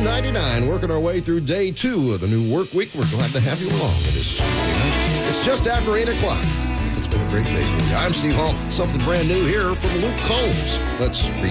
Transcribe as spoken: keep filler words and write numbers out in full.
ninety-nine, working our way through day two of the new work week. We're glad to have you along on this Tuesday night. It's just after eight o'clock. It's been a great day for you. I'm Steve Hall. Something brand new here from Luke Combs. Let's read